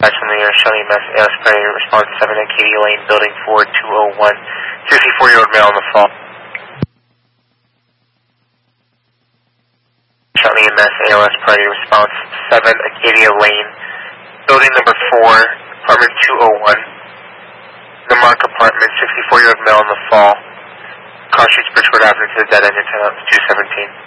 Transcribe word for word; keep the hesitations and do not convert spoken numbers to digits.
That's from the air, Shelly Mass, A L S Prairie, response seven, Acadia Lane, building four two oh one, sixty-four-year-old male on the fall. Shelly Mass, A L S Prairie, response seven, Acadia Lane, building number four, apartment two oh one, the Mark apartment, sixty-four-year-old male on the fall. Cross Streets, Bridgewood Avenue to the dead end, antenna two seventeen.